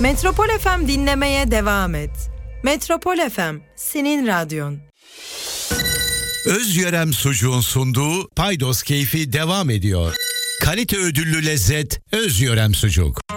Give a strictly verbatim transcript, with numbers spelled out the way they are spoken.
Metropol F M dinlemeye devam et. Metropol F M, senin radyon. Özyörem Sucuğun sunduğu Paydos Keyfi devam ediyor. Kalite ödüllü lezzet Özyörem Sucuk.